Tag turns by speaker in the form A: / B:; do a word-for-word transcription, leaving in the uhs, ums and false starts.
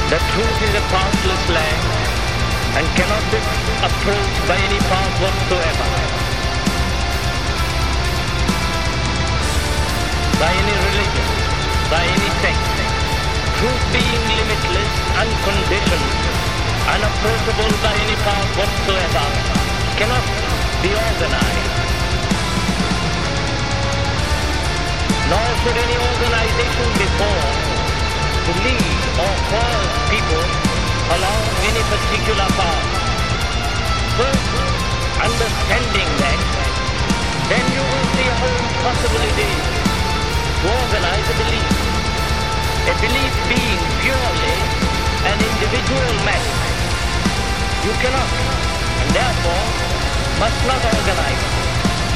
A: The truth is a pathless land and cannot be approached by any path whatsoever, by any religion, by any sect. Truth being limitless, unconditioned, unapproachable by any path whatsoever, cannot be organized. Nor should any organization be formed to lead or cause people along any particular path. First, understanding that, then you will see how impossible it is to organize a belief. A belief being purely an individual matter. You cannot, and therefore must not organize it.